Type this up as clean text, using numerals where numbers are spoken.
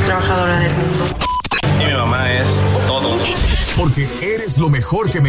trabajadora del mundo. Y mi mamá es todo. Porque eres lo mejor que